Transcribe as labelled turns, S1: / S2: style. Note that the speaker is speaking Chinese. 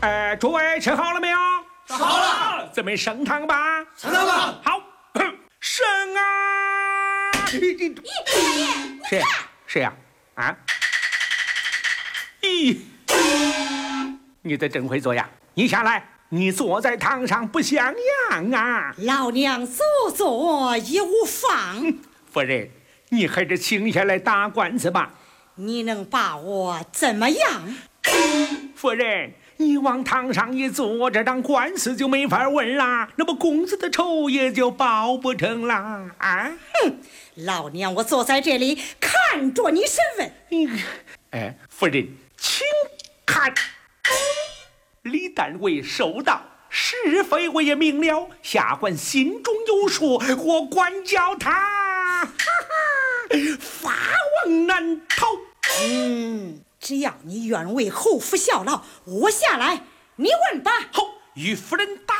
S1: 诸位吃好了没有？
S2: 吃好了。
S1: 准备升堂吧。
S2: 升堂吧。
S1: 好，升啊！谁呀？啊？咦，你这真会做呀！你下来，你坐在堂上不像样啊！
S3: 老娘坐也无妨。
S1: 夫人，你还是请下来打官司吧。
S3: 你能把我怎么样？
S1: 夫人，你往堂上一坐，这张官司就没法问啦，那么公子的仇也就报不成啦啊！
S3: 哼，老娘我坐在这里看着你审问。
S1: 夫人，请看，李旦为收到，是非我也明了，下官心中有数，我管教他，法网难逃。
S3: 只要你愿为侯府效劳，我下来，你问吧。
S1: 好，与夫人打